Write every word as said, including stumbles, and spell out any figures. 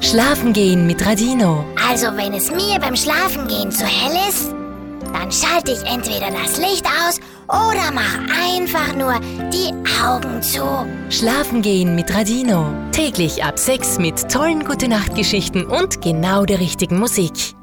Schlafen gehen mit Radino. Also wenn es mir beim Schlafengehen zu hell ist, dann schalte ich entweder das Licht aus oder mach einfach nur die Augen zu. Schlafen gehen mit Radino. Täglich ab sechs mit tollen Gute-Nacht-Geschichten und genau der richtigen Musik.